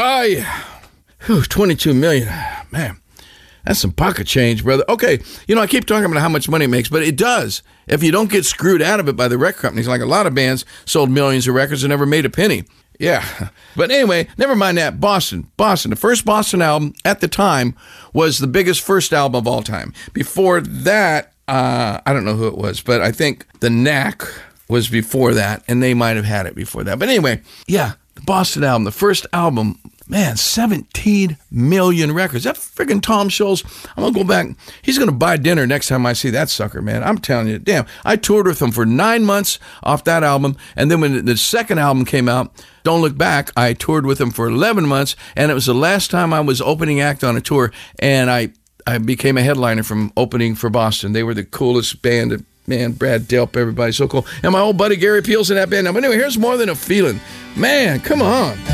Oh, yeah. Whew, 22 million. Man, that's some pocket change, brother. Okay, I keep talking about how much money it makes, but it does. If you don't get screwed out of it by the record companies, like a lot of bands sold millions of records and never made a penny. Yeah. But anyway, never mind that. Boston. The first Boston album at the time was the biggest first album of all time. Before that, I don't know who it was, but I think The Knack was before that, and they might have had it before that. But anyway, yeah, the Boston album, the first album, man, 17 million records. That friggin' Tom Scholz, I'm going to go back. He's going to buy dinner next time I see that sucker, man. I'm telling you, damn. I toured with him for 9 months off that album, and then when the second album came out, Don't Look Back, I toured with him for 11 months, and it was the last time I was opening act on a tour, and I became a headliner from opening for Boston. They were the coolest band. Man, Brad Delp, everybody, so cool. And my old buddy Gary Peel's in that band now. But anyway, here's More Than a Feeling. Man, come on.